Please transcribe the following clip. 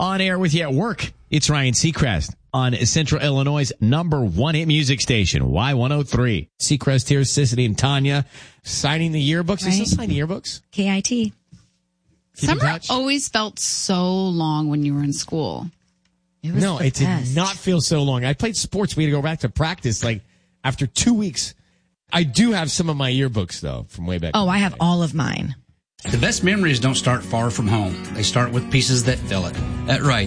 On air with you at work, it's Ryan Seacrest on Central Illinois' #1 hit music station, Y103. Seacrest here, Sissity and Tanya signing the yearbooks. Right. You still sign the yearbooks? KIT. Summer always felt so long when you were in school. It did not feel so long. I played sports. We had to go back to practice like after 2 weeks. I do have some of my yearbooks, though, from way back. Oh, I have all of mine. The best memories don't start far from home. They start with pieces that fill it. At Wright,